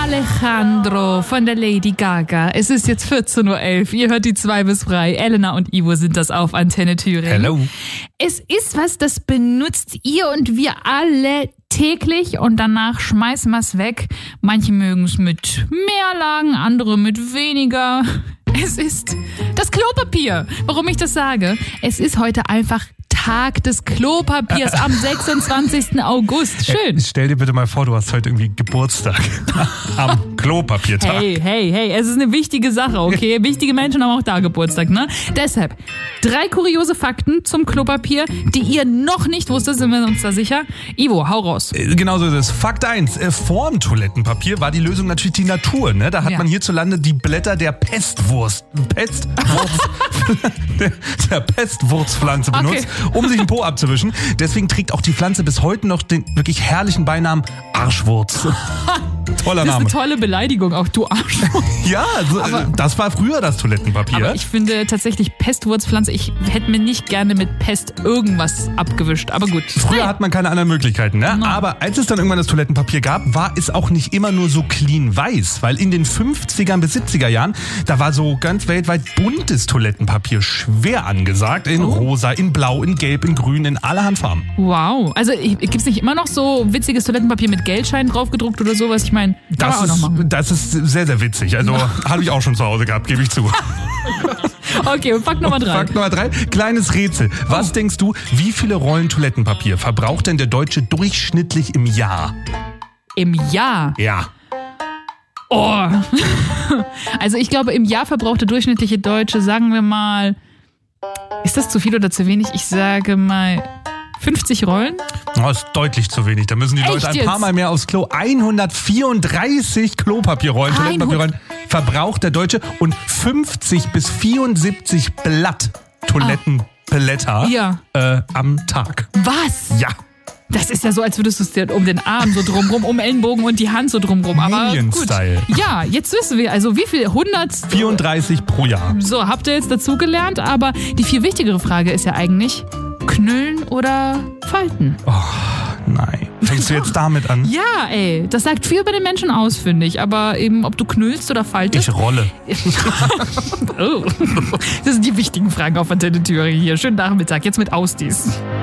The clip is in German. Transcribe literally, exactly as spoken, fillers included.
Alejandro von der Lady Gaga. Es ist jetzt vierzehn Uhr elf. Ihr hört die zwei bis frei. Elena und Ivo sind das auf Antenne Thüringen. Hello. Es ist was, das benutzt ihr und wir alle täglich und danach schmeißen wir es weg. Manche mögen es mit mehr Lagen, andere mit weniger. Es ist das Klopapier. Warum ich das sage? Es ist heute einfach Tag des Klopapiers am sechsundzwanzigsten August. Schön. Äh, stell dir bitte mal vor, du hast heute irgendwie Geburtstag am Klopapiertag. Hey, hey, hey, es ist eine wichtige Sache, okay? Wichtige Menschen haben auch da Geburtstag, ne? Deshalb, drei kuriose Fakten zum Klopapier, die ihr noch nicht wusstet, sind wir uns da sicher. Ivo, hau raus. Äh, Genau so ist es. Fakt eins. Äh, vorm Toilettenpapier war die Lösung natürlich die Natur. Ne? Da hat Ja. man hierzulande die Blätter der Pestwurst, Pestwurz, der, der Pestwurzpflanze benutzt, Okay. um sich den Po abzuwischen. Deswegen trägt auch die Pflanze bis heute noch den wirklich herrlichen Beinamen Arschwurz. Toller Das ist Name. eine tolle Beleidigung, auch du Arsch. Ja, so, äh, das war früher das Toilettenpapier. Aber ich finde tatsächlich Pestwurzpflanze, ich hätte mir nicht gerne mit Pest irgendwas abgewischt, aber gut. Früher Naja. hat man keine anderen Möglichkeiten, ne? Aber als es dann irgendwann das Toilettenpapier gab, war es auch nicht immer nur so clean weiß, weil in den fünfziger bis siebziger Jahren, da war so ganz weltweit buntes Toilettenpapier schwer angesagt, in Oh. rosa, in blau, in gelb, in grün, in allerhand Farben. Wow. Also gibt es nicht immer noch so witziges Toilettenpapier mit Geldscheinen draufgedruckt oder sowas? Ich meine, kann Das man auch noch ist, machen. das ist sehr, sehr witzig. Also habe ich auch schon zu Hause gehabt, gebe ich zu. Okay, und Fakt Nummer drei. Fakt Nummer drei, kleines Rätsel. Was denkst du, wie viele Rollen Toilettenpapier verbraucht denn der Deutsche durchschnittlich im Jahr? Im Jahr. Ja. Oh. Also ich glaube, im Jahr verbraucht der durchschnittliche Deutsche, sagen wir mal, ist das zu viel oder zu wenig? Ich sage mal fünfzig Rollen. Das ist deutlich zu wenig. Da müssen die Echt Leute ein jetzt? paar Mal mehr aufs Klo. hundertvierunddreißig Klopapierrollen, Toilettenpapierrollen verbraucht der Deutsche und fünfzig bis vierundsiebzig Blatt Toilettenblätter Ja. äh, am Tag. Was? Ja. Das ist ja so, als würdest du es dir um den Arm so drumrum, um Ellenbogen und die Hand so drumrum. Aber gut. Minion-Style. Ja, jetzt wissen wir, also wie viel? hundert? vierunddreißig pro Jahr. So, habt ihr jetzt dazugelernt, aber die viel wichtigere Frage ist ja eigentlich, knüllen oder falten? Nein. Fängst du jetzt damit an? Ja, ey, das sagt viel über den Menschen aus, finde ich. Aber eben, ob du knüllst oder faltest. Ich rolle. Oh. Das sind die wichtigen Fragen auf Antenne Thüringen hier. Schönen Nachmittag, jetzt mit Ausdies.